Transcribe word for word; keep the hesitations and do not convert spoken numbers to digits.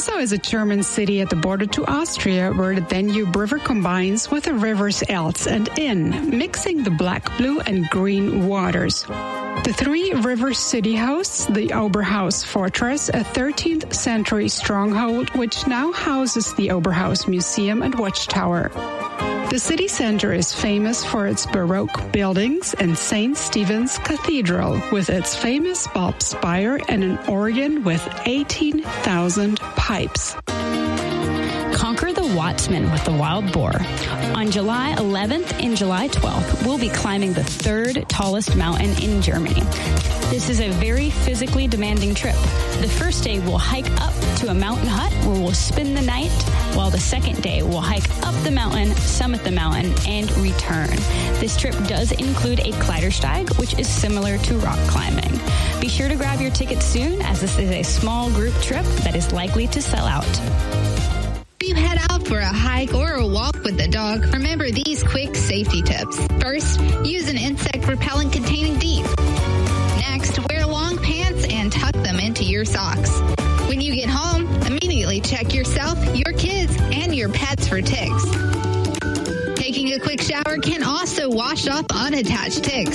Warsaw is a German city at the border to Austria where the Danube River combines with the rivers Elz and Inn, mixing the black, blue, and green waters. The Three Rivers city hosts the Oberhaus Fortress, a thirteenth century stronghold which now houses the Oberhaus Museum and Watchtower. The city center is famous for its Baroque buildings and Saint Stephen's Cathedral with its famous bulb spire and an organ with eighteen thousand pipes. Conquer the Wattsman with the Wild Boar. On July eleventh and July twelfth, we'll be climbing the third tallest mountain in Germany. This is a very physically demanding trip. The first day, we'll hike up to a mountain hut where we'll spend the night, while the second day, we'll hike up the mountain, summit the mountain, and return. This trip does include a Kleidersteig, which is similar to rock climbing. Be sure to grab your tickets soon, as this is a small group trip that is likely to sell out. You head out for a hike or a walk with the dog, remember these quick safety tips. First, use an insect repellent containing DEEP. Next, wear long pants and tuck them into your socks. When you get home, immediately check yourself, your kids, and your pets for ticks. Taking a quick shower can also wash off unattached ticks.